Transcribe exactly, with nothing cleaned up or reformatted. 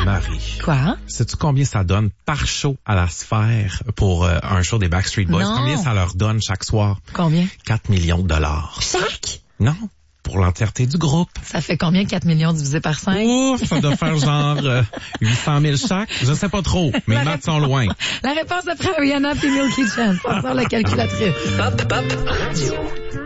Marie. Quoi? Sais-tu combien ça donne par show à la Sphère pour euh, un show des Backstreet Boys? Non. Combien ça leur donne chaque soir? Combien? quatre millions de dollars. Chaque? Non, pour l'entièreté du groupe. Ça fait combien quatre millions divisé par cinq? Ouf, ça doit faire genre euh, huit cent mille chaque. Je sais pas trop, mais les maths sont loin. La réponse après Rihanna puis Milky Chance. On sort la calculatrice. Pop, pop, radio.